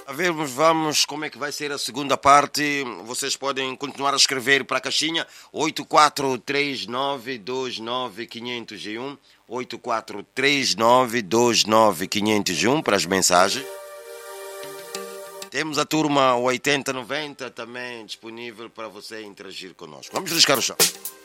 A vermos, vamos, como é que vai ser a segunda parte. Vocês podem continuar a escrever para a caixinha 8439295001 8439295001 para as mensagens. Temos a turma 8090 também disponível para você interagir conosco. Vamos riscar o chão.